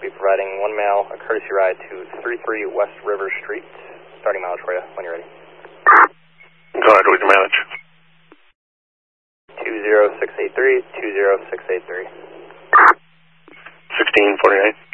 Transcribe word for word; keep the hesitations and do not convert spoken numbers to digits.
be providing one male a courtesy ride to thirty-three West River Street. Starting mileage for you when you're ready. Go ahead, we can manage. two zero six eight three, two zero six eight three. sixteen forty-nine.